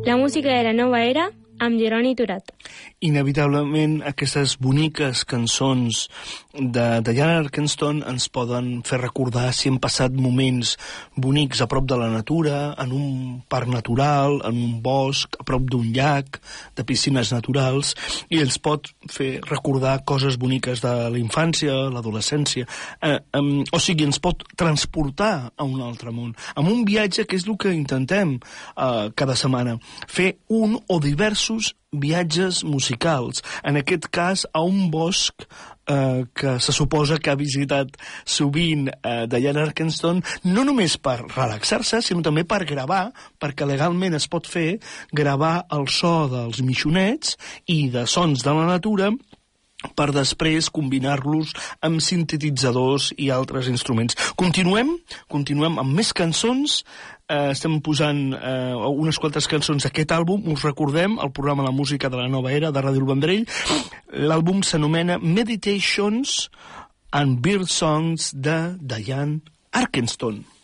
La música de la nova era amb Jeroni Turat. Inevitablement, aquestes boniques cançons de Diana Arkenstone ens poden fer recordar si hem passat moments bonics a prop de la natura, en un parc natural, en un bosc, a prop d'un llac, de piscines naturals, i ens pot fer recordar coses boniques de la infància, l'adolescència, o sigui, ens pot transportar a un altre món, amb un viatge que és el que intentem cada setmana, fer un o diversos viatges musicals, en aquest cas a un bosc que se suposa que ha visitat sovint Diana Arkenstone, no només per relaxar-se, sinó també per gravar, perquè legalment es pot fer gravar el so dels mixonets i de sons de la natura per després combinar-los amb sintetitzadors i altres instruments. Continuem amb més cançons. Estem posant unes quantes cançons d'aquest àlbum. Us recordem el programa La Música de la Nova Era de Ràdio El Vendrell. L'àlbum s'anomena Meditations and Bird Songs de Diana Arkenstone.